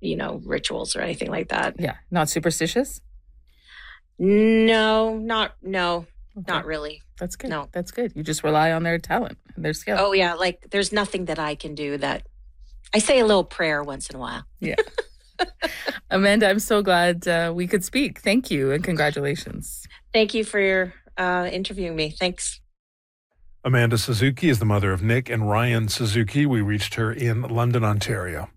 rituals or anything like that. Yeah. Not superstitious? No, no, Okay. not really. That's good. No. That's good. You just rely on their talent and their skill. Oh yeah, like there's nothing that I can do that I say a little prayer once in a while. Yeah. Amanda, I'm so glad we could speak. Thank you and congratulations. Thank you for your interviewing me. Thanks. Amanda Suzuki is the mother of Nick and Ryan Suzuki. We reached her in London, Ontario.